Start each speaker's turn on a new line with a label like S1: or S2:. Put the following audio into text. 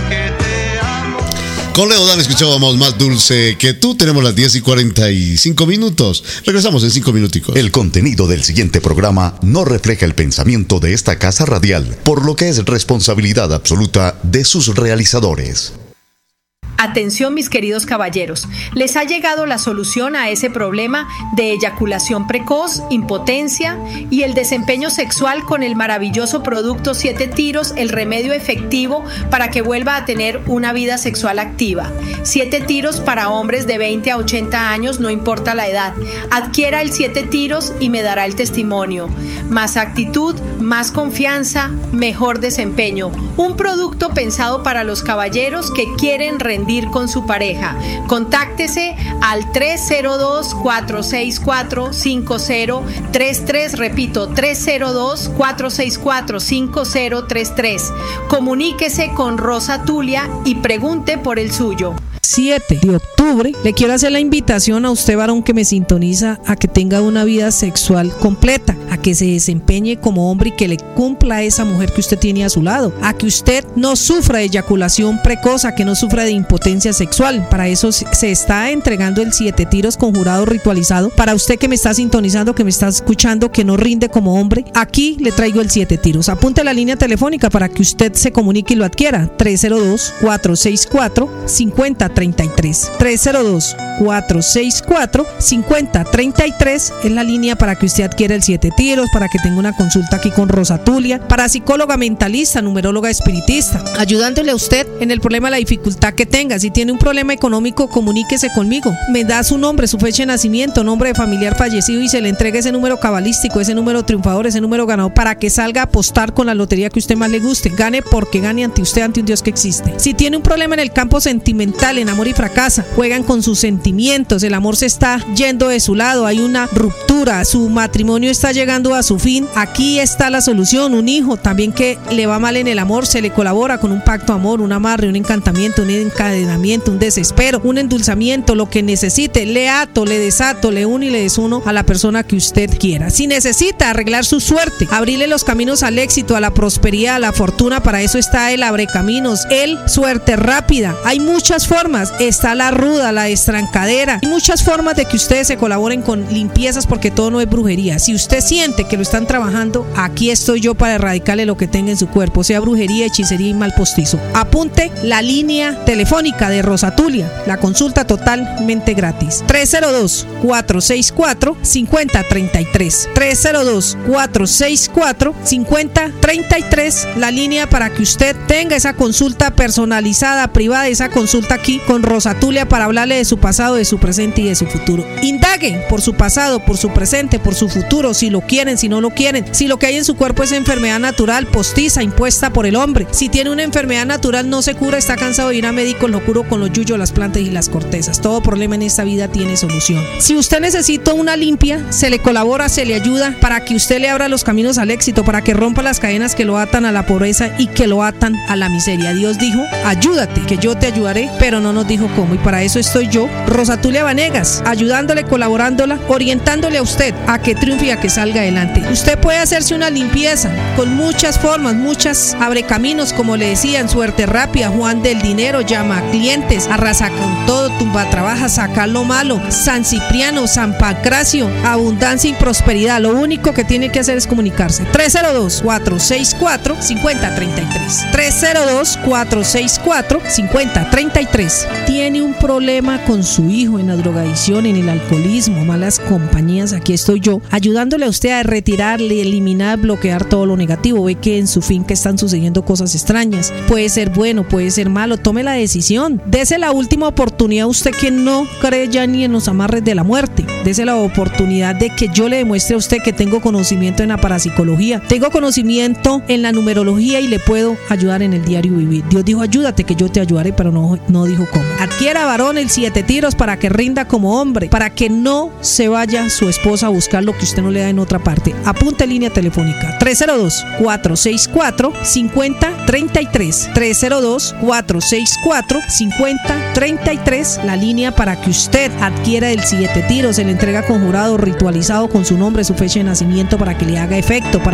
S1: Con Leo Dan escuchábamos Más Dulce que Tú. Tenemos las 10:45. Regresamos en 5 minuticos.
S2: El contenido del siguiente programa no refleja el pensamiento de esta casa radial, por lo que es responsabilidad absoluta de sus realizadores.
S3: Atención, mis queridos caballeros, les ha llegado la solución a ese problema de eyaculación precoz, impotencia y el desempeño sexual con el maravilloso producto 7 Tiros, el remedio efectivo para que vuelva a tener una vida sexual activa. 7 Tiros para hombres de 20 a 80 años, no importa la edad. Adquiera el 7 Tiros y me dará el testimonio. Más actitud, más confianza, mejor desempeño. Un producto pensado para los caballeros que quieren rendir con su pareja. Contáctese al 302-464-5033, repito, 302-464-5033. Comuníquese con Rosa Tulia y pregunte por el suyo.
S4: 7 de octubre, le quiero hacer la invitación a usted, varón, que me sintoniza, a que tenga una vida sexual completa, a que se desempeñe como hombre y que le cumpla a esa mujer que usted tiene a su lado, a que usted no sufra de eyaculación precoz, a que no sufra de impotencia sexual. Para eso se está entregando el 7 Tiros conjurado ritualizado. Para usted que me está sintonizando, que me está escuchando, que no rinde como hombre, aquí le traigo el 7 Tiros. Apunte la línea telefónica para que usted se comunique y lo adquiera. 302-464-5033. 302-464-5033 es la línea para que usted adquiera el 7 Tiros, para que tenga una consulta aquí con Rosa Tulia, para psicóloga mentalista, numeróloga espiritista, ayudándole a usted en el problema, la dificultad que tenga. Si tiene un problema económico, comuníquese conmigo, me da su nombre, su fecha de nacimiento, nombre de familiar fallecido y se le entrega ese número cabalístico, ese número triunfador, ese número ganador, para que salga a apostar con la lotería que usted más le guste. Gane porque gane ante usted, ante un Dios que existe. Si tiene un problema en el campo sentimental, en amor y fracasa, juegan con sus sentimientos, el amor se está yendo de su lado, hay una ruptura, su matrimonio está llegando a su fin, aquí está la solución. Un hijo también que le va mal en el amor, se le colabora con un pacto de amor, un amarre, un encantamiento, un encadenamiento, un desespero, un endulzamiento, lo que necesite, le ato, le desato, le uno y le desuno a la persona que usted quiera. Si necesita arreglar su suerte, abrirle los caminos al éxito, a la prosperidad, a la fortuna, para eso está el abrecaminos, el suerte rápida. Hay muchas formas, está la ruda, la estrancadera, hay muchas formas de que ustedes se colaboren con limpiezas, porque todo no es brujería. Si usted siente que lo están trabajando, aquí estoy yo para erradicarle lo que tenga en su cuerpo, sea brujería, hechicería y mal postizo. Apunte la línea telefónica de Rosa Tulia, la consulta totalmente gratis, 302-464-5033, 302-464-5033, la línea para que usted tenga esa consulta personalizada, privada, esa consulta aquí con Rosa Tulia, para hablarle de su pasado, de su presente y de su futuro. Indaguen por su pasado, por su presente, por su futuro, si lo quieren, si no lo quieren, si lo que hay en su cuerpo es enfermedad natural, postiza, impuesta por el hombre. Si tiene una enfermedad natural, no se cura, está cansado de ir a médicos, lo curo con los yuyos, las plantas y las cortezas. Todo problema en esta vida tiene solución. Si usted necesita una limpia, se le colabora, se le ayuda para que usted le abra los caminos al éxito, para que rompa las cadenas que lo atan a la pobreza y que lo atan a la miseria. Dios dijo, ayúdate, que yo te ayudaré, pero no nos dijo cómo, y para eso estoy yo, Rosa Tulia Vanegas, ayudándole, colaborándola, orientándole a usted a que triunfe y a que salga adelante. Usted puede hacerse una limpieza con muchas formas, muchas abrecaminos, como le decían, suerte rápida, Juan del dinero, llama a clientes, arrasa con todo, tumba trabaja, saca lo malo, San Cipriano, San Pancracio, abundancia y prosperidad. Lo único que tiene que hacer es comunicarse. 302-464-5033, 302-464-5033. Tiene un problema con su hijo, en la drogadicción, en el alcoholismo, malas compañías, aquí estoy yo, ayudándole a usted a retirarle, eliminar, bloquear todo lo negativo. Ve que en su finca están sucediendo cosas extrañas, puede ser bueno, puede ser malo, tome la decisión, dese la última oportunidad a usted que no cree ya ni en los amarres de la muerte, dese la oportunidad de que yo le demuestre a usted que tengo conocimiento en la parapsicología, tengo conocimiento en la numerología y le puedo ayudar en el diario vivir. Dios dijo, ayúdate que yo te ayudaré, pero no dijo cómo. Adquiera, varón, el 7 Tiros para que rinda como hombre, para que no se vaya su esposa a buscar lo que usted no le da en otra parte. Apunte línea telefónica, 302-464-5033, 302-464-5033, la línea para que usted adquiera el 7 Tiros. Se le entrega conjurado, ritualizado con su nombre, su fecha de nacimiento, para que le haga efecto, para